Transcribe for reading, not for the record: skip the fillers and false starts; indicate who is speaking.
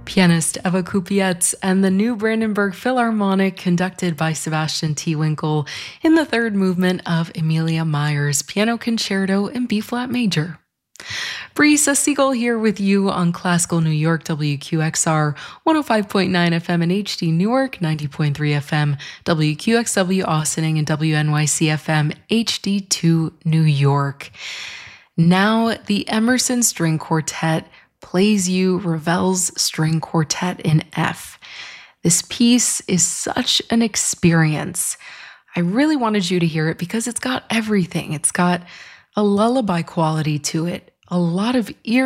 Speaker 1: Pianist Eva Kupietz and the New Brandenburg Philharmonic, conducted by Sebastian T. Winkle, in the third movement of Emilia Meyer's Piano Concerto in B-flat major. Brisa Siegel here with you on Classical New York, WQXR 105.9 FM in HD Newark, 90.3 FM, WQXW Austining, and WNYC FM HD2 New York. Now, the Emerson String Quartet plays you Ravel's String Quartet in F. This piece is such an experience. I really wanted you to hear it because it's got everything. It's got a lullaby quality to it, a lot of ear